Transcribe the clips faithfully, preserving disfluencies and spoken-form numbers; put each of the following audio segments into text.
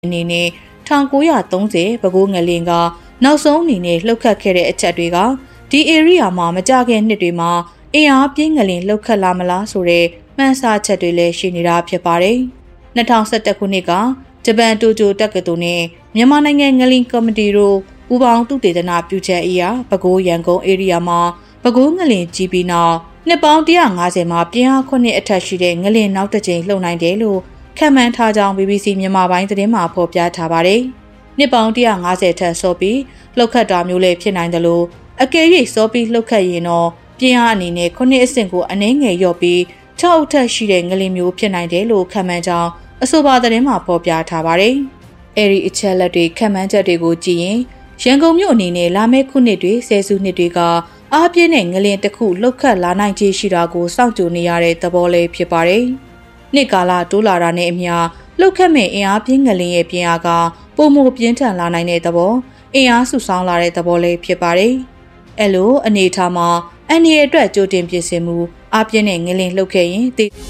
အနေနဲ့၁၉၃၀ပဲခူးငလင်ကနောက်ဆုံးအနေနဲ့လှုပ်ခတ်ခဲ့တဲ့အချက်တွေကဒီ area မှာမကြခင်နှစ်တွေမှာအင်အားပြင်းငလင်လှုပ်ခတ်လာမလားဆိုတဲ့မှန်းဆချက်တွေလည်းရှိနေတာဖြစ်ပါတယ်။၂၀၁၁ခုနှစ်ကဂျပန်တိုကျိုတက္ကသိုလ်နဲ့မြန်မာနိုင်ငံငလင်ကော်မတီတို့ပူးပေါင်းသုတေသနပြုချက်အရပဲခူးရန်ကုန် area မှာပဲခူးငလင်ကြီးပြီးနောက်နှစ်ပေါင်း၁၅၀မှာပြင်းအားခုနှစ်အထက်ရှိတဲ့ငလင်နောက်တစ်ကြိမ်လှုပ်နိုင်တယ်လို့ခန့်မှန်းထားကြောင်း B B C မြန်မာပိုင်းသတင်းမှာဖော်ပြထားပါတယ်။နှစ်ပေါင်း၁၅၀ထက်စောပြီးလှုပ်ခတ်တာမျိုးလည်းဖြစ်နိုင်တယ်လို့အကယ်၍စောပြီးလှုပ်ခတ်ရင်တော့ပြင်းအားအနေနဲ့ခုနှစ်အဆင့်ကိုအနည်းငယ်လျော့ပြီး၆အထက်ရှိတဲ့ငလင်မျိုးဖြစ်နိုင်တယ်လို့ခန့်မှန်းကြောင်းအဆိုပါသတင်းမှာဖော်ပြထားပါတယ်။အဲဒီအချက်လက်တွေခန့်မှန်းချက်တွေကိုကြည့်ရင်ရန်ကုန်မြို့အနေနဲ့လာမယ့်ခုနှစ်တွေဆယ်စုနှစ်တွေကအားပြင်းတဲ့ငလင်တစ်ခုလှုပ်ခတ်လာနိုင်ခြေရှိတာကိုစောင့်ကြိုနေရတဲ့သဘောလေးဖြစ်ပါတယ်။နှစ်ကာလတိုးလာတာနဲ့အမျှလှုပ်ခတ်မဲ့အင်အားပြင်းငလင်ရဲ့ပြင်းအားကပုံမပြင်းထန်လာနိုင်တဲ့သဘောအင်အားစုဆောင်းလာတဲ့သဘောလေးဖြစ်ပါတယ်။အဲလိုအနေထားမှာအန်ဒီရဲ့အတွက်ကြိုတင်ပြင်ဆင်မှုအားပြင်းတဲ့ငလင်လှုပ်ခဲ့ရင်တည်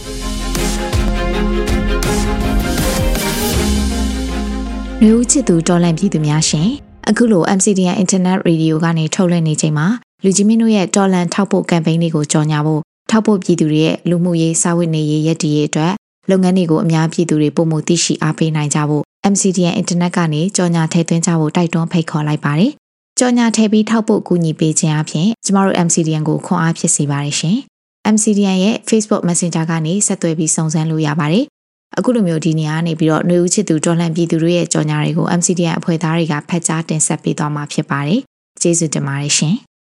လူချစ်သူတော်လန့်ပြည်သူများရှင်အခုလို M C D N Internet Radio ကနေထုတ်လွှင့်နေချိန်မှာလူကြီးမင်းတို့ရဲ့တော်လန့်ထောက်ပို့ကမ်ပိန်းလေးကိုကြော်ညာဖို့ထောက်ပို့ပြည်သူတွေရဲ့လူမှုရေးစာဝတ်နေရေးရည်တည်ရေးအတွက်လုပ်ငန်းတွေကိုအများပြည်သူတွေပုံမှုသိရှိအားပေးနိုင်ကြဖို့ M C D N Internet ကနေကြော်ညာထည့်သွင်းကြဖို့တိုက်တွန်းဖိတ်ခေါ်လိုက်ပါတယ်။ကြော်ညာထည့်ပြီးထောက်ပို့ကူညီပေးခြင်းအပြင်ကျမတို့ M C D N ကိုခွန်အားဖြစ်စေပါတယ်ရှင်။ M C D N ရဲ့ Facebook Messenger ကနေဆက်သွယ်ပြီးစုံစမ်းလို့ရပါတယ်။အခုလိုမျိုးဒီနေရာကနေပြီးတော့ຫນွေဦးချစ်သူတော်လှန်ပြည်သူတွေရဲ့ကြော်ညာတွေကို M C D N အဖွဲ့သားတွေကဖတ်ကြားတင်ဆက်ပေးသွားမှာဖြစ်ပါတယ်။ကျေးဇူးတင်ပါတယ်ရှင်။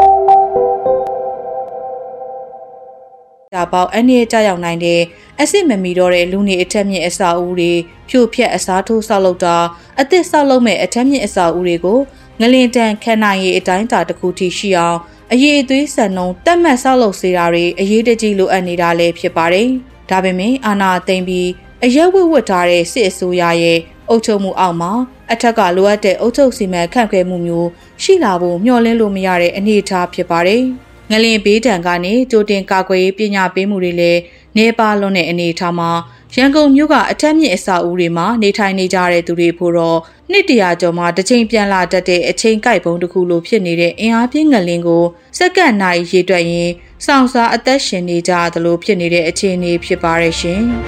ဒါပေါက်အနေနဲ့ကြောက်ရောက်နိုင်တဲ့အစ်စ်မမီတော့တဲ့လူနေအထက်မြင့်အစာအုပ်တွေဖြိုဖြက်အစားထိုးဆောက်လုပ်တာအသစ်ဆောက်လုပ်မဲ့အထက်မြင့်အစာအုပ်တွေကိုငလင်တန်ခန့်နိုင်ရေးအတိုင်းအတာတစ်ခုထိရှိအောင်အရေးအသွေးဆန်နှုံတက်မှတ်ဆောက်လုပ်စေတာတွေအရေးတကြီးလိုအပ်နေတာလည်းဖြစ်ပါတယ်။ဒါပေမဲ့အာဏာသိမ်းပြီးအရက်ဝတ်ဝတ်ထားတဲ့စစ်အစိုးရရဲ့အုပ်ချုပ်မှုအောက်မှာအထက်ကလိုအပ်တဲ့အုပ်ချုပ်စီမံခန့်ခွဲမှုမျိုးရှိလာဖို့မျှော်လင့်လို့မရတဲ့အနေအထားဖြစ်ပါတယ်။ငလင်ဘေးဒဏ်ကနေကြိုတင်ကာကွယ်ရေးပညာပေးမှုတွေလည်းနေပါလွန်တဲ့အနေအထားမှာရန်ကုန်မြို့ကအထက်မြင့်အဆောက်အဦတွေမှာနေထိုင်နေကြတဲ့သူတွေဖို့တော့နှစ်တရာကျော်မှတစ်ချိန်ပြန်လာတတ်တဲ့အချိန်ကိုက်ပုံတစ်ခုလိုဖြစ်နေတဲ့အင်အားပြင်းငလင်ကိုစက္ကန့်နိုင်ရေတွက်ရင်စောင့်စားအသက်ရှင်နေကြသလိုဖြစ်နေတဲ့အခြေအနေဖြစ်ပါရဲ့ရှင်။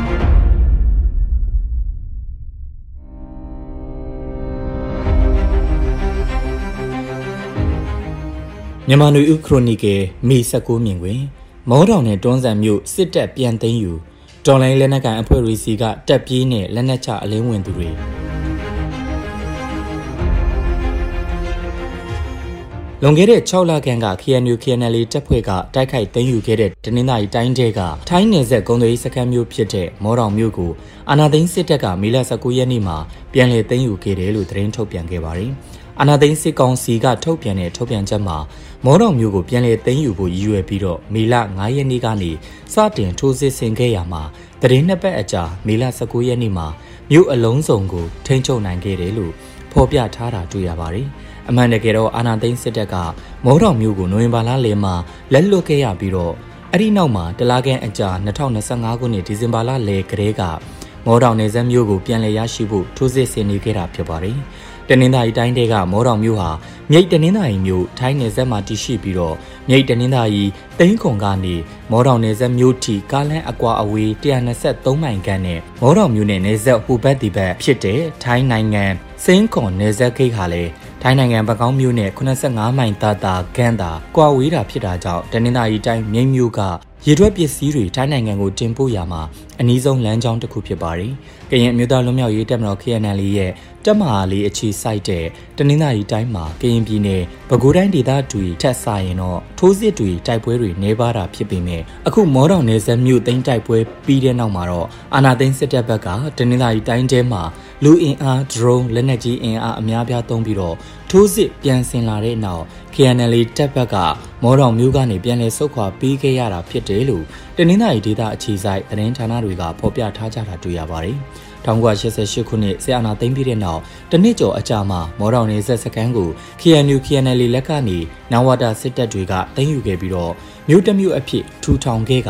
မြန်မာနွေဦးခရိုနီကယ်မေ၁၉မြင်တွင်မောတောင်နဲ့တွန်းဆန်မြို့စစ်တပ်ပြန်သိမ်းယူတော်လိုင်းလက်နက်ကန်အဖွဲ့တွေစီကတက်ပြေးနဲ့လက်နက်ချအလင်းဝင်သူတွေလွန်ခဲ့တဲ့၆လခန့်က K N U K N L A တပ်ဖွဲ့ကတိုက်ခိုက်သိမ်းယူခဲ့တဲ့တနင်္သာရီတိုင်းတဲကထိုင်းနယ်စပ်ကုန်းသွယ်ရေးစခန်းမြို့ဖြစ်တဲ့မောတောင်မြို့ကိုအာဏာသိမ်းစစ်တပ်ကမေလ၁၉ရက်နေ့မှာပြန်လည်သိမ်းယူခဲ့တယ်လို့သတင်းထုတ်ပြန်ခဲ့ပါတယ်။အာဏာသိမ်းစစ်ကောင်စီကထုတ်ပြန်တဲ့ထုတ်ပြန်ချက်မှာမောတောင်မြို့ကိုပြန်လည်သိမ်းယူဖို့ရည်ရွယ်ပြီးတော့မေလ၅ရက်နေ့ကနေစတင်ထိုးစစ်ဆင်ခဲ့ရမှာသတင်းနှစ်ပတ်အကြာမေလ၁၉ရက်နေ့မှာမြို့အလုံးစုံကိုထိန်းချုပ်နိုင်ခဲ့တယ်လို့ဖော်ပြထားတာတွေ့ရပါတယ်။အမှန်တကယ်တော့အာဏာသိမ်းစစ်တပ်ကမောတောင်မြို့ကိုနိုဝင်ဘာလလယ်မှာလက်လွတ်ခဲ့ရပြီးတော့အဲ့ဒီနောက်မှာတလခန့်အကြာ၂၀၂၅ခုနှစ်ဒီဇင်ဘာလလယ်ကတည်းကမောတောင်နယ်စပ်မြို့ကိုပြန်လည်ရရှိဖို့ထိုးစစ်ဆင်နေခဲ့တာဖြစ်ပါတယ်။တနင်္သာရီတိုင်းတဲကမောတောင်မြို့ဟာမြိတ်တနင်္သာရီမြို့ထိုင်းနယ်စပ်မှာတည်ရှိပြီးတော့မြိတ်တနင်္သာရီသိန်းခုံကနေမောတောင်နယ်စပ်မြို့ထိကားလမ်းအကွာအဝေး၁၂၃မိုင်ခန့်နဲ့မောတောင်မြို့နယ်နယ်စပ်ဟိုဘက်ဒီဘက်ဖြစ်တဲ့ထိုင်းနိုင်ငံစင်းခွန်နယ်စပ်ဂိတ်ဟာလည်းထိုင်းနိုင်ငံပကောင်းမြို့နယ်၇၅မိုင်သာသာခန့်သာကွာဝေးတာဖြစ်တာကြောင့်တနင်္သာရီတိုင်းမြိတ်မြို့ကရေထွက်ပစ္စည်းတွေထိုင်းနိုင်ငံကိုတင်ပို့ရမှာအနည်းဆုံးလမ်းကြောင်းတစ်ခုဖြစ်ပါတယ်။ကရင်အမျိုးသားလွတ်မြောက်ရေးတပ်မတော် K N L A ရဲ့တပ်မဟာလေးအခြေစိုက်တဲ့တနင်္သာရီတိုင်းမှာကရင်ပြည်နယ်ပဲခူးတိုင်းဒေသတွေထက်ဆိုင်ရင်တော့ထိုးစစ်တွေတိုက်ပွဲတွေနေပါတာဖြစ်ပေမဲ့အခုမောတောင်နယ်စပ်မြို့သိမ်းတိုက်ပွဲပြီးတဲ့နောက်မှာတော့အာဏာသိမ်းစစ်တပ်ဘက်ကတနင်္သာရီတိုင်းထဲမှာလူအင်အား drone လက်နက်ကြီးအင်အားအများပြားသုံးပြီးတော့ထိုးစစ်ပြန်ဆင်လာတဲ့နောက် K N L A တပ်ဘက်ကမောတောင်မြို့ကနေပြန်လည်ဆုတ်ခွာပေးခဲ့ရတာဖြစ်တယ်လို့တနင်္သာရီဒေသအခြေစိုက်သတင်းဌာနတွေကဖော်ပြထားကြတာတွေ့ရပါတယ်။၁၉၈၈ခုနှစ်ဆီအာနာသိမ်းပြီးတဲ့နောက်တနစ်ကျော်အကြာမှာမောတောင်နယ်စပ်စခန်းကို K N U K N L A လက်ကနေနဝတာစစ်တပ်တွေကသိမ်းယူခဲ့ပြီးတော့မြို့တမြို့အဖြစ်ထူထောင်ခဲ့က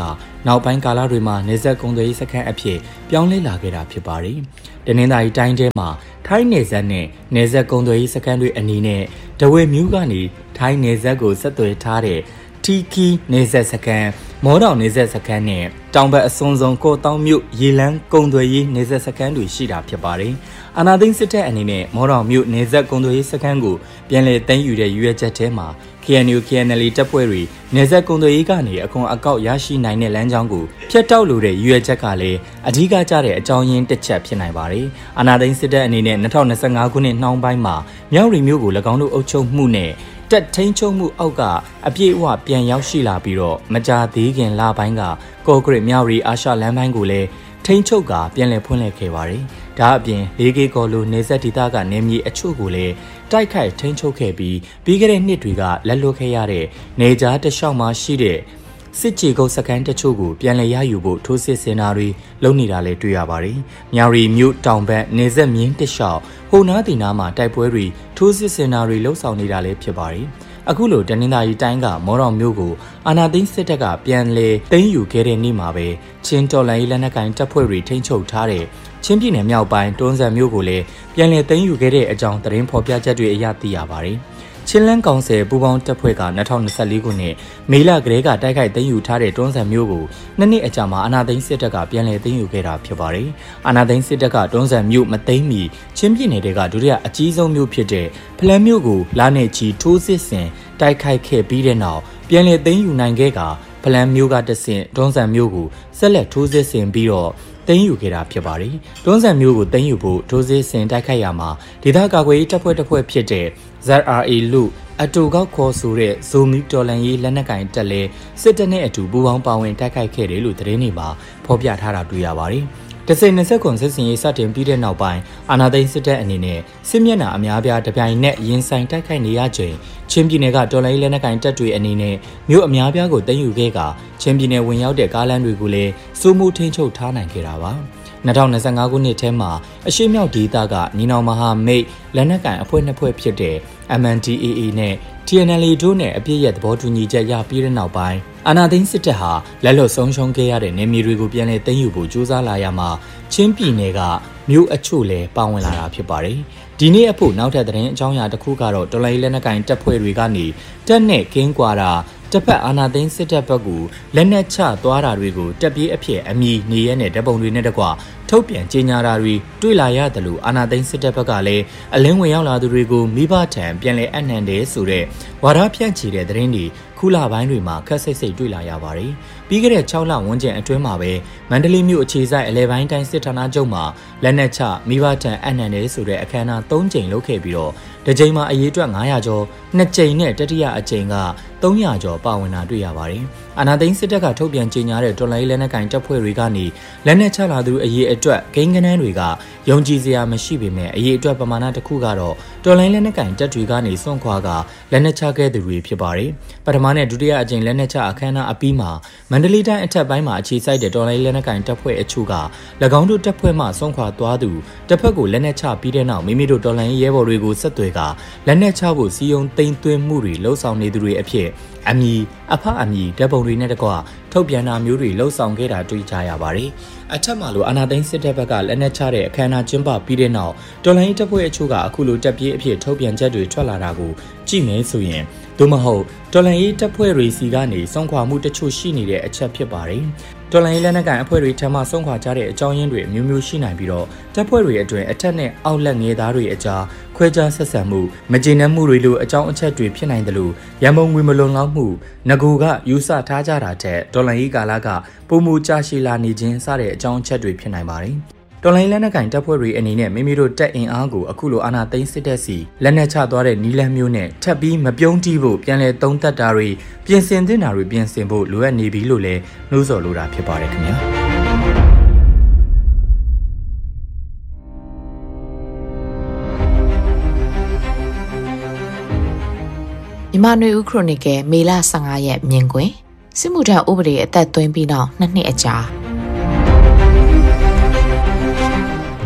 နောက်ပိုင်းကာလတွေမှာနေဆက်ကုန်းသွယ်ရေးစခန်းအဖြစ်ပြောင်းလဲလာခဲ့တာဖြစ်ပါတယ်။တနင်္သာရီတိုင်းထဲမှာထိုင်းနယ်စပ်နဲ့နယ်စပ်ကုန်းသွယ်ရေးစခန်းတွေအနေနဲ့ဒဝေမြို့ကနေထိုင်းနယ်စပ်ကိုဆက်သွယ်ထားတဲ့တီကီနယ်စပ်စခန်းမော်တော်နယ်စပ်စခန်းနဲ့တောင်ဘက်အစွန်ဆုံးကိုတောင်မြို့ရေလန်းကုန်းသွယ်ရေးနယ်စပ်စခန်းတွေရှိတာဖြစ်ပါတယ်။အာနာသိန်းစစ်တပ်အနေနဲ့မော်တော်မြို့နယ်စပ်ကုန်းသွယ်ရေးစခန်းကိုပြန်လည်သိမ်းယူတဲ့ရွေးချက်ထဲမှာ K N U K N L A တပ်ဖွဲ့တွေနယ်စပ်ကုန်းသွယ်ရေးကနေအခွန်အကောက်ရရှိနိုင်တဲ့လမ်းကြောင်းကိုဖျက်တောက်လိုတဲ့ရွေးချက်ကလည်းအဓိကကျတဲ့အကြောင်းရင်းတစ်ချက်ဖြစ်နိုင်ပါတယ်။အာနာသိန်းစစ်တပ်အနေနဲ့၂၀၂၅ခုနှစ်နှောင်းပိုင်းမှာမြောက်ရီမြို့ကို၎င်းတို့အုပ်ချုပ်မှုနဲ့တက်ထိန်ချုံမှုအောက်ကအပြည့်အဝပြန်ရောက်ရှိလာပြီးတော့မကြာသေးခင်လပိုင်းကကော့ဂရစ်မြောက်ရီအာရှလမ်းပိုင်းကိုလည်းထိန်ချုပ်ကပြန်လည်ဖွင့်လှစ်ခဲ့ပါတယ်။ဒါအပြင်လေးကေကော်လိုနေဆက်ဒေသကနေမြေအချို့ကိုလည်းတိုက်ခိုက်ထိန်ချုပ်ခဲ့ပြီးပြီးခဲ့တဲ့နှစ်တွေကလက်လွတ်ခဲ့ရတဲ့နေကြားတလျှောက်မှာရှိတဲ့စစ်ကြေကုတ်စခန်းတချို့ကိုပြန်လည်ရယူဖို့ထိုးစစ်ဆင်တာတွေလုပ်နေတာလည်းတွေ့ရပါတယ်။မြောက်ရီမြို့တောင်ဘက်နေဆက်မြင်းတလျှောက်ဟိုနားတီနာမှာတိုက်ပွဲတွေထိုးစစ်ဆင်တာတွေလှုပ်ဆောင်နေတာလည်းဖြစ်ပါတယ်။အခုလိုတနင်္သာရီတိုင်းကမော်တော်မြို့ကိုအာနာသိန်းစစ်တပ်ကပြန်လည်သိမ်းယူခဲ့တဲ့နေ့မှာပဲချင်းတော်လိုင်းလက်နက်ကိုင်တပ်ဖွဲ့တွေထိန်းချုပ်ထားတဲ့ချင်းပြည်နယ်မြောက်ပိုင်းတွန်းဇံမြို့ကိုလည်းပြန်လည်သိမ်းယူခဲ့တဲ့အကြောင်းသတင်းဖော်ပြချက်တွေအရသိရပါတယ်။ချင်းလန်းကောင်ဆယ်ပူးပေါင်းတပ်ဖွဲ့က၂၀၂၄ခုနှစ်မေလကလေးကတိုက်ခိုက်သိမ်းယူထားတဲ့တွန်းဇံမြို့ကိုနှစ်နှစ်အကြာမှာအာနာသိန်းစစ်တပ်ကပြန်လည်သိမ်းယူခဲ့တာဖြစ်ပါတယ်။အာနာသိန်းစစ်တပ်ကတွန်းဇံမြို့မသိမ်းမီချင်းပြည်နယ်တွေကဒုတိယအကြီးဆုံးမြို့ဖြစ်တဲ့ဖလန်းမြို့ကိုလာနေချီထိုးစစ်ဆင်တိုက်ခိုက်ခဲ့ပြီးတဲ့နောက်ပြန်လည်သိမ်းယူနိုင်ခဲ့ကဖလန်းမြို့ကတဆင့်တွန်းဇံမြို့ကိုဆက်လက်ထိုးစစ်ဆင်ပြီးတော့သိမ်းယူခဲ့တာဖြစ်ပါတယ်။တွန်းဇံမျိုးကိုသိမ်းယူဖို့ထိုးစစ်ဆင်တိုက်ခိုက်ရမှာဒေသကာကွယ်ရေးတပ်ဖွဲ့တစ်ဖွဲ့ဖြစ်တဲ့ Z R A လို့အတူကောက်ခေါ်ဆိုတဲ့ဇိုမီတော်လန်ရေးလက်နက်ကင်တက်လဲစစ်တပ်နဲ့အတူပူးပေါင်းပါဝင်တိုက်ခိုက်ခဲ့တယ်လို့သတင်းတွေမှာဖော်ပြထားတာတွေ့ရပါတယ်။တစိမ့်၂၉စစ်စင်ရေးစတင်ပြီးတဲ့နောက်ပိုင်းအာနာသိန်းစစ်တပ်အနေနဲ့စစ်မျက်နှာအများပြားတပြိုင်နက်ရင်ဆိုင်တိုက်ခိုက်နေရချိန်ချင်းပြည်နယ်ကတော်လိုင်းလက်နက်ကင်တပ်တွေအနေနဲ့မြို့အများပြားကိုသိမ်းယူခဲ့ကချင်းပြည်နယ်ဝင်ရောက်တဲ့ကားလမ်းတွေကိုလည်းစိုးမိုးထိန်းချုပ်ထားနိုင်ခဲ့တာပါ။၂၀၂၅ခုနှစ်ထဲမှာအရှိမြောက်ဒေသကညီနောင်မဟာမိတ်လက်နက်ကိုင်အဖွဲ့နှစ်ဖွဲ့ဖြစ်တဲ့ M N D A A နဲ့ T N L A တို့နဲ့အပြည့်ရဲ့သဘောတူညီချက်ရပြီးတဲ့နောက်ပိုင်းအာနာသိန်းစစ်တပ်ဟာလက်လွတ်ဆုံးရှုံးခဲ့ရတဲ့နေမြေတွေကိုပြန်လည်သိမ်းယူဖို့ကြိုးစားလာရမှာချင်းပြည်နယ်ကမြို့အချို့လည်းပါဝင်လာတာဖြစ်ပါတယ်။ဒီနေ့အဖို့နောက်ထပ်သတင်းအကြောင်းအရာတစ်ခုကတော့တော်လိုင်းလက်နက်ကိုင်တပ်ဖွဲ့တွေကနေတက်နဲ့ကင်းကွာတာတစ်ဖက်အာနာသိန်းစစ်တပ်ဘက်ကိုလက်နက်ချသွားတာတွေကိုတက်ပြေးအဖြစ်အမည်နေရဲနဲ့ဓပုံတွေနဲ့တကွထုတ်ပြန်ကြေညာတာတွေတွေ့လာရတယ်လို့အာနာသိန်းစစ်တပ်ဘက်ကလည်းအလင်းဝင်ရောက်လာသူတွေကိုမိဘထံပြန်လည်အနှံတယ်ဆိုတဲ့ဝါဒဖြန့်ချီတဲ့သတင်းတွေခုလပိုင်းတွေမှာခက်ဆိတ်ဆိတ်တွေ့လာရပါတယ်။ပြီးခဲ့တဲ့၆လဝန်းကျင်အတွင်းမှာပဲမန္တလေးမြို့အခြေစိုက်အလဲပိုင်းတိုင်းစစ်ဌာနချုပ်မှာလက်နက်ချမိဘထံအနှံတယ်ဆိုတဲ့အခမ်းအနား၃ကြိမ်လုပ်ခဲ့ပြီးတော့တစ်ကြိမ်မှာအရေးအတွက်၅ရာကျော်နှစ်ကြိမ်နဲ့တတိယအကြိမ်က၃ရာကျော်ပါဝင်တာတွေ့ရပါတယ်။အာနာသိန်းစစ်တပ်ကထုတ်ပြန်ကြေညာတဲ့တော်လိုင်းလက်နက်ကိုင်တပ်ဖွဲ့တွေကနေလက်နက်ချလာသူအရေးအတွက်ဂိမ်းကနန်းတွေကယုံကြည်စရာမရှိပေမဲ့အရေးအတွက်ပမာဏတစ်ခုကတော့တော်လိုင်းလက်နက်ကိုင်တပ်တွေကနေစွန့်ခွာကလက်နက်ချခဲ့သူတွေဖြစ်ပါတယ်။ပထမနဲ့ဒုတိယအကြိမ်လက်နက်ချအခမ်းအနားအပြီးမှာမန္တလေးတိုင်းအထက်ပိုင်းမှာအခြေစိုက်တဲ့တော်လိုင်းလက်နက်ကိုင်တပ်ဖွဲ့အချို့က၎င်းတို့တပ်ဖွဲ့မှစွန့်ခွာသွားသူတစ်ဖက်ကိုလက်နက်ချပြီးတဲ့နောက်မိမိတို့တော်လိုင်းရဲဘော်တွေကိုဆက်သွယ်ကလက်နက်ချဖို့စီယုံသိမ်းသွင်းမှုတွေလှုံ့ဆော်နေသူတွေအဖြစ်အမည်အဖအမည်ဓပုံတွေနဲ့တကွထုတ်ပြန်တာမျိုးတွေလှုံ့ဆော်ခဲ့တာတွေ့ကြရပါတယ်။အထက်မှာလိုအာနာသိန်းစစ်တပ်ဘက်ကလက်နက်ချတဲ့အခမ်းအနားကျင်းပပြီးတဲ့နောက်တော်လိုင်းတပ်ဖွဲ့အချို့ကအခုလိုတပ်ပြေးအဖြစ်ထုတ်ပြန်ချက်တွေထွက်လာတာကိုကြည့်မယ်ဆိုရင်သို့မဟုတ်တော်လိုင်းတပ်ဖွဲ့တွေစီကနေစွန့်ခွာမှုတချို့ရှိနေတဲ့အချက်ဖြစ်ပါတယ်။တော်လိုင်းလက်နက်ကိုင်အဖွဲ့တွေထံမှစွန့်ခွာကြတဲ့အကြောင်းရင်းတွေအမျိုးမျိုးရှိနိုင်ပြီးတော့တပ်ဖွဲ့တွေအတွင်းအထက်နဲ့အောက်လက်ငယ်သားတွေအကြားခွဲခြားဆက်ဆံမှုမကျေနပ်မှုတွေလိုအကြောင်းအချက်တွေဖြစ်နိုင်တယ်လို့ရန်ပုံငွေမလုံလောက်မှုငကူကယူဆထားကြတာတဲ့တော်လိုင်းကာလကပုံမူကြရှိလာနေခြင်းစတဲ့အကြောင်းအချက်တွေဖြစ်နိုင်ပါတယ်။တော်လိုင်းလက်နက်ကိုင်တပ်ဖွဲ့တွေအနေနဲ့မိမိတို့တပ်အင်အားကိုအခုလိုအာဏာသိမ်းစစ်တပ်စီလက်နက်ချသွားတဲ့နီလန်းမျိုးနဲ့ထပ်ပြီးမပြုံးတီးဖို့ပြန်လည်သုံးသပ်တာတွေပြင်ဆင်သင့်တာတွေပြင်ဆင်ဖို့လိုအပ်နေပြီလို့လည်းနှိုးဆော်လိုတာဖြစ်ပါတယ်ခင်ဗျာ။မြန်မာ့နွေဦးခရိုနီကယ်မေလ၁၅ရက်မြင်ကွင်းစစ်မှုထမ်းဥပဒေအသက်သွင်းပြီးနောက်နှစ်နှစ်အကြာ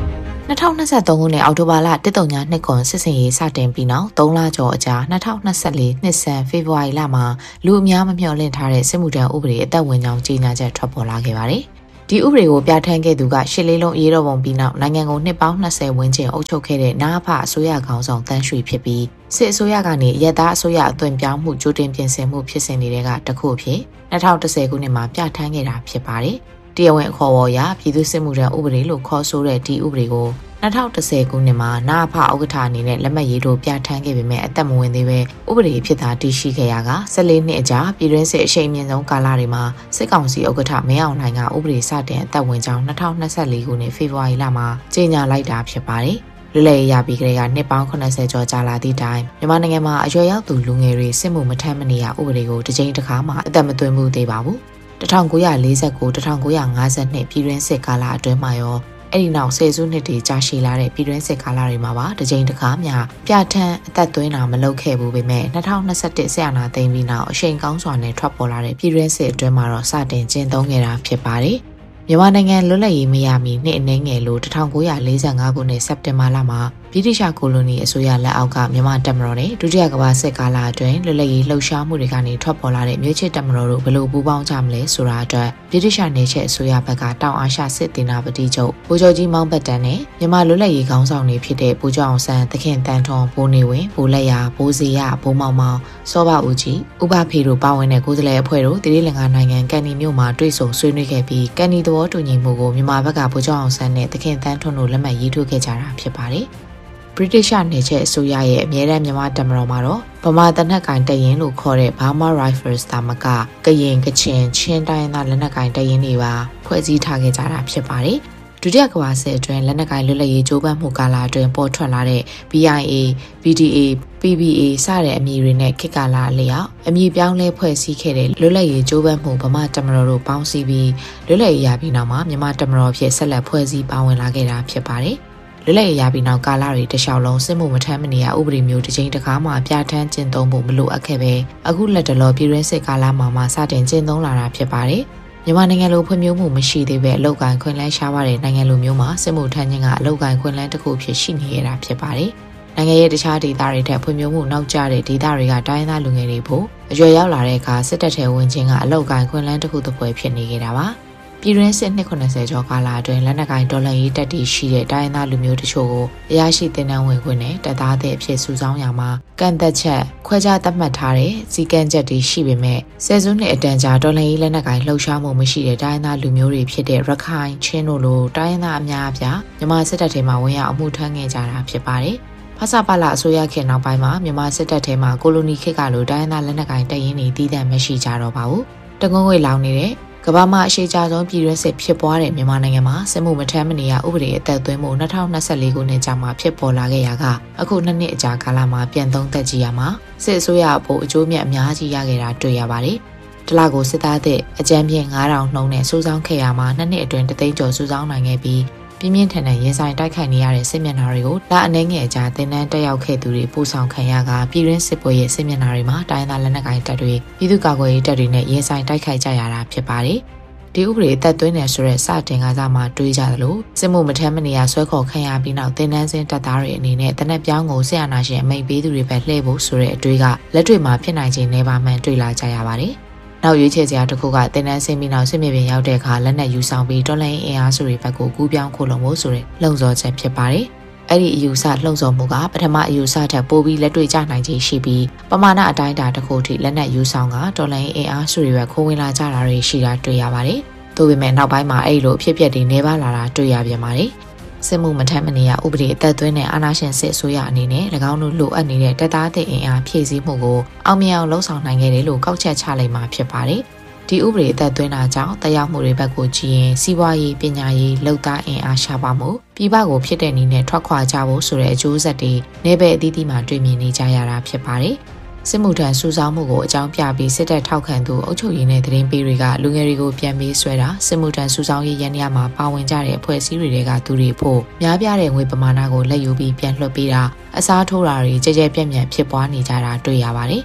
၂၀၂၃ခုနှစ်အောက်တိုဘာလတစ်တုံညာနှစ်ကွန်စစ်စင်ရေးစတင်ပြီးနောက်၃လကျော်အကြာ၂၀၂၄နှစ်ဆန်းဖေဖော်ဝါရီလမှာလူအများမမျှော်လင့်ထားတဲ့စစ်မှုထမ်းဥပဒေအသက်ဝင်ကြောင်းကြေညာချက်ထွက်ပေါ်လာခဲ့ပါတယ်။ဒီဥပဒေကိုပြဋ္ဌာန်းခဲ့သူကရှစ်လေးလုံးအရေးတော်ပုံပြီးနောက်နိုင်ငံကိုနှစ်ပေါင်း၂၀ဝန်းကျင်အုပ်ချုပ်ခဲ့တဲ့နာဖအစိုးရခေါင်းဆောင်တန်းရွှေဖြစ်ပြီးစစ်အစိုးရကနေရဲသားအစိုးရအသွင်ပြောင်းမှုကြိုတင်ပြင်ဆင်မှုဖြစ်စဉ်တွေကတခုအဖြစ်၂၀၁၀ခုနှစ်မှာပြဋ္ဌာန်းခဲ့တာဖြစ်ပါတယ်။တရားဝင်အခေါ်အဝေါ်အရပြည်သူ့စစ်မှုထမ်းဥပဒေလို့ခေါ်ဆိုတဲ့ဒီဥပဒေကို၂၀၁၀ခုနှစ်မှာနာဖဥက္ကဋ္ဌအနေနဲ့လက်မှတ်ရေးထိုးပြဋ္ဌာန်းခဲ့ပေမဲ့အသက်မဝင်သေးပဲဥပဒေဖြစ်တာတည်ရှိခဲ့ရက၁၄နှစ်အကြာပြည်တွင်းစစ်အရှိန်မြင့်ဆုံးကာလတွေမှာစစ်ကောင်စီဥက္ကဋ္ဌမင်းအောင်လှိုင်ကဥပဒေစတင်အသက်ဝင်ကြောင်း၂၀၂၄ခုနှစ်ဖေဖော်ဝါရီလမှာကြေညာလိုက်တာဖြစ်ပါတယ်။လွတ်လပ်ရေးရပြီးကတည်းကနှစ်ပေါင်း၇၀ကျော်ကြာလာသည့်တိုင်မြန်မာနိုင်ငံမှာအရွယ်ရောက်သူလူငယ်တွေစစ်မှုမထမ်းမနေရဥပဒေကိုတစ်ကြိမ်တစ်ခါမှအသက်မသွင်းမှုသေးပါဘူး။၁၉၄၉ ၁၉၅၂ပြည်တွင်းစစ်ကာလအတွင်းမှာရောအဲ့ဒီနောက်ဆယ်စုနှစ်တွေကြာရှည်လာတဲ့ပြည်တွင်းစစ်ကာလတွေမှာပါတစ်ကြိမ်တစ်ခါမျှပြဋ္ဌာန်းအသက်သွင်းတာမလုပ်ခဲ့ဘူးပေမဲ့၂၀၂၁ဆက်အာဏာသိမ်းပြီးနောက်အရှိန်ကောင်းစွာနဲ့ထွက်ပေါ်လာတဲ့ပြည်တွင်းစစ်အတွင်းမှာတော့စတင်ကျင့်သုံးခဲ့တာဖြစ်ပါတယ်။မြန်မာနိုင်ငံလွတ်လပ်ရေးမရမီနှစ်အနည်းငယ်လို့၁၉၄၅ခုနှစ်စက်တင်ဘာလမှာဗြိတိရှကိုလိုနီအစိုးရလက်အောက်ကမြန်မာတပ်မတော်နဲ့ဒုတိယကမ္ဘာစစ်ကာလအတွင်းလွတ်လပ်ရေးလှုပ်ရှားမှုတွေကနေထွက်ပေါ်လာတဲ့မြို့ချစ်တပ်မတော်တို့ဘယ်လိုပူးပေါင်းကြမလဲဆိုတာအတွက်ဗြိတိရှနေချက်အစိုးရဘက်ကတောင်အာရှစစ်တေနာပတိချုပ်ဗိုလ်ချုပ်ကြီးမောင်ပတ်တန်နဲ့မြန်မာလွတ်လပ်ရေးခေါင်းဆောင်တွေဖြစ်တဲ့ဗိုလ်ချုပ်အောင်ဆန်းသခင်တန်းထွန်းဘိုးနေဝင်းဗိုလ်လက်ရာဘိုးစီရဘိုးမောင်မောင်စောဘဦးကြီးဥပဖေတို့ပါဝင်တဲ့ကိုယ်စားလှယ်အဖွဲ့တို့တိရိလင်္ကာနိုင်ငံကန်နီမြို့မှာတွေ့ဆုံဆွေးနွေးခဲ့ပြီးကန်နီသဘောတူညီမှုကိုမြန်မာဘက်ကဗိုလ်ချုပ်အောင်ဆန်းနဲ့သခင်တန်းထွန်းတို့လက်မှတ်ရေးထိုးခဲ့ကြတာဖြစ်ပါတယ်ဗြိတိရှနယ်ချက်အစိုးရရဲ့အမြဲတမ်းမြန်မာတပ်မတော်မှာတော့ဗမာတပ်နက်ကင်တပ်ရင်းလို့ခေါ်တဲ့ Burma Rifles တာမကကရင်ကချင်ချင်းတိုင်းသားလက်နက်ကင်တပ်ရင်းတွေပါဖွဲ့စည်းထားခဲ့ကြတာဖြစ်ပါတယ်။ဒုတိယကမ္ဘာစစ်အတွင်းလက်နက်ကင်လွတ်လပ်ရေးကြိုးပမ်းမှုကာလအတွင်းပေါ်ထွက်လာတဲ့ B I A, V D A, P B A စတဲ့အမည်တွေနဲ့ခေတ်ကာလအလျောက်အမည်ပြောင်းလဲဖွဲ့စည်းခဲ့တဲ့လွတ်လပ်ရေးကြိုးပမ်းမှုဗမာတပ်မတော်တို့ပေါင်းစည်းပြီးလွတ်လပ်ရေးရပြီးနောက်မှာမြန်မာတပ်မတော်ဖြစ်ဆက်လက်ဖွဲ့စည်းပါဝင်လာခဲ့တာဖြစ်ပါတယ်။လွတ်လပ်ရေးရပြီးနောက်ကာလတွေတခြားလုံးစစ်မှုမထမ်းမနေရဥပဒေမျိုးတစ်ချိန်တစ်ခါမှပြဋ္ဌာန်းကျင့်သုံးဖို့မလိုအပ်ခဲ့ပဲအခုလက်တလောပြည်တွင်းစစ်ကာလမှာမှစတင်ကျင့်သုံးလာတာဖြစ်ပါတယ်။မြန်မာနိုင်ငံလိုဖွံ့ဖြိုးမှုမရှိသေးပဲအလောက်ကိုင်းခွင့်လန်းရှားပါတဲ့နိုင်ငံလိုမျိုးမှာစစ်မှုထမ်းခြင်းကအလောက်ကိုင်းခွင့်လန်းတစ်ခုဖြစ်ရှိနေရတာဖြစ်ပါတယ်။နိုင်ငံရဲ့တခြားဒေသတွေထက်ဖွံ့ဖြိုးမှုနောက်ကျတဲ့ဒေသတွေကတိုင်းသားလူငယ်တွေဖို့အရွယ်ရောက်လာတဲ့အခါစစ်တပ်ထဲဝင်ခြင်းကအလောက်ကိုင်းခွင့်လန်းတစ်ခုတစ်ပွဲဖြစ်နေကြတာပါ။ပြည်တွင်းစစ်နှစ်၇၀ကျော်ကာလအတွင်းလက်နက်ကိုင်ဒေါ်လာရေးတက်တီရှိတဲ့တိုင်းသားလူမျိုးတချို့ကိုအရာရှိတင်နန်းဝင်ခွင့်နဲ့တပ်သားတဲ့အဖြစ်စုဆောင်းရမှာကန့်သက်ချက်ခွဲခြားသတ်မှတ်ထားတဲ့စီကံချက်တွေရှိပေမဲ့ဆယ်စုနှစ်အတန်ကြာဒေါ်လာရေးလက်နက်ကိုင်လှုပ်ရှားမှုမရှိတဲ့တိုင်းသားလူမျိုးတွေဖြစ်တဲ့ရခိုင်ချင်းတို့လိုတိုင်းသားအများအပြားမြန်မာစစ်တပ်ထဲမှာဝင်ရောက်အမှုထမ်းခဲ့ကြတာဖြစ်ပါတယ်။ဖဆပလအစိုးရခေတ်နောက်ပိုင်းမှာမြန်မာစစ်တပ်ထဲမှာကိုလိုနီခေတ်ကလိုတိုင်းသားလက်နက်ကိုင်တပ်ရင်းတွေတည်တံ့မရှိကြတော့ပါဘူး။တကုံးငွေလောင်နေတဲ့ကမ္ဘာမှာအရှိကြဆုံးပြည်တွင်းစစ်ဖြစ်ပွားတဲ့မြန်မာနိုင်ငံမှာစစ်မှုမထမ်းမနေရဥပဒေအသက်သွင်းမှု၂၀၂၄ခုနှစ်ကြာမှဖြစ်ပေါ်လာခဲ့ရာကအခုနှစ်နှစ်အကြာကာလမှာပြန်သုံးသက်ကြည့်ရမှာစစ်အစိုးရအဖို့အကျိုးမြတ်အများကြီးရခဲ့တာတွေ့ရပါတယ်။တလကိုစစ်သားတဲ့အကြမ်းဖျင်း၅ထောင်နှုန်းနဲ့စုဆောင်းခဲ့ရမှာနှစ်နှစ်အတွင်းတသိန်းကျော်စုဆောင်းနိုင်ခဲ့ပြီးပြင်းပြင်းထန်ထန်ရင်ဆိုင်တိုက်ခိုက်နေရတဲ့စစ်မျက်နှာတွေကိုလအနှဲငယ်အကြာတင်နန်းတက်ရောက်ခဲ့သူတွေပို့ဆောင်ခံရကပြည်တွင်းစစ်ပွဲရဲ့စစ်မျက်နှာတွေမှာတိုင်းသားလက်နက်ကိုင်တပ်တွေပြည်သူ့ကာကွယ်ရေးတပ်တွေနဲ့ရင်ဆိုင်တိုက်ခိုက်ကြရတာဖြစ်ပါတယ်။ဒီဥပဒေအသက်သွင်းနေဆိုတဲ့စတင်ကစားမှာတွေးကြသလိုစစ်မှုမထမ်းမနေရဆွဲခေါ်ခံရပြီးနောက်တင်နန်းစင်းတပ်သားတွေအနေနဲ့တနက်ပြောင်းကိုဆရာနာရှင်အမိန့်ပေးသူတွေပဲလှည့်ဖို့ဆိုတဲ့အတွေးကလက်တွေ့မှာဖြစ်နိုင်ခြင်းနေပါမှန်တွေ့လာကြရပါတယ်။နောက်ရွေးချယ်စရာတစ်ခုကတင်နန်းစင်းပြီးနောက်စစ်မြေပြင်ရောက်တဲ့အခါလက်နက်ယူဆောင်ပြီးတော်လိုင်းအင်အားစုတွေဘက်ကိုကူးပြောင်းခိုးလုံဖို့ဆိုတဲ့လှုံ့ဆော်ချက်ဖြစ်ပါတယ်။အဲ့ဒီအယူဆလှုံ့ဆော်မှုကပထမအယူဆထက်ပိုပြီးလက်တွေ့ကျနိုင်ခြင်းရှိပြီးပမာဏအတိုင်းအတာတစ်ခုထိလက်နက်ယူဆောင်ကတော်လိုင်းအင်အားစုတွေဘက်ခိုးဝင်လာကြတာတွေရှိတာတွေ့ရပါတယ်။သို့ပေမဲ့နောက်ပိုင်းမှာအဲ့လိုအဖြစ်အပျက်တွေနေပါလာတာတွေ့ရပြန်ပါတယ်။စစ်မှုမထမ်းမနေရဥပဒေအသက်သွင်းတဲ့အာဏာရှင်စစ်အစိုးရအနေနဲ့၎င်းတို့လိုအပ်နေတဲ့တပ်သားတဲ့အင်အားဖြည့်ဆည်းမှုကိုအောင်မြင်အောင်လှုံ့ဆော်နိုင်ခဲ့တယ်လို့ကောက်ချက်ချလိုက်မှာဖြစ်ပါတယ်။ဒီဥပဒေအသက်သွင်းတာကြောင့်တရားမှုတွေဘက်ကိုကြည့်ရင်စီးပွားရေးပညာရေးလုပ်သားအင်အားရှားပါမှုပြည်ပကိုဖြစ်တဲ့နည်းနဲ့ထွက်ခွာကြဖို့ဆိုတဲ့အကျိုးဆက်တွေနေပယ်အသီးသီးမှာတွေ့မြင်နေကြရတာဖြစ်ပါတယ်။စစ်မှုထမ်းစုဆောင်းမှုကိုအကြောင်းပြပြီးစစ်တပ်ထောက်ခံသူအုပ်ချုပ်ရေးနဲ့သတင်းပေးတွေကလူငယ်တွေကိုပြန်ပေးဆွဲတာစစ်မှုထမ်းစုဆောင်းရေးရန်ရမှာပါဝင်ကြတဲ့အဖွဲ့အစည်းတွေကသူတွေဖို့များပြားတဲ့ငွေပမာဏကိုလက်ယူပြီးပြန်လွှတ်ပေးတာအစားထိုးတာတွေကြဲကြဲပြန့်ပြန့်ဖြစ်ပွားနေကြတာတွေ့ရပါတယ်။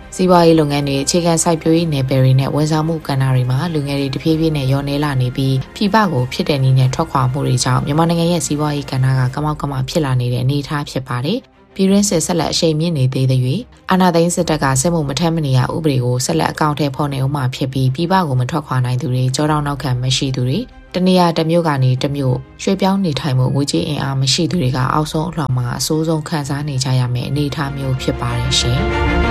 စီးပွားရေးလုပ်ငန်းတွေအခြေခံစိုက်ပျိုးရေးနယ်ပယ်တွေနဲ့ဝန်ဆောင်မှုကဏ္ဍတွေမှာလူငယ်တွေတဖြည်းဖြည်းနဲ့ရောနေလာနေပြီးပြည်ပကိုဖြစ်တဲ့နည်းနဲ့ထွက်ခွာမှုတွေကြောင့်မြန်မာနိုင်ငံရဲ့စီးပွားရေးကဏ္ဍကကမောက်ကမဖြစ်လာနေတဲ့အနေအထားဖြစ်ပါတယ်။ပြည်တွင်းစစ်ဆက်လက်အရှိန်မြင့်နေသေးတဲ့၍အာဏာသိမ်းစစ်တပ်ကစစ်မှုမထမ်းမနေရဥပဒေကိုဆက်လက်အကောင့်ထဲပေါ်နေအောင်မှဖြစ်ပြီးပြည်ပကိုမထွက်ခွာနိုင်သူတွေကြောတောင်နောက်ခံမရှိသူတွေတနေရာတစ်မျိုးကနေတစ်မျိုးရွှေ့ပြောင်းနေထိုင်မှုငွေကြေးအင်အားမရှိသူတွေကအောက်ဆုံးအလှမှာအဆိုးဆုံးခံစားနေကြရမယ့်အနေအထားမျိုးဖြစ်ပါတယ်ရှင်။